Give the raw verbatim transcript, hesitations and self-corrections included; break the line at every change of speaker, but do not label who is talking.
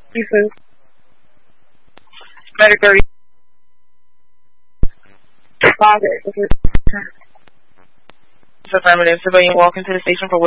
Seafood. Medic thirty. Father.
Affirmative. Civilian walk into the station for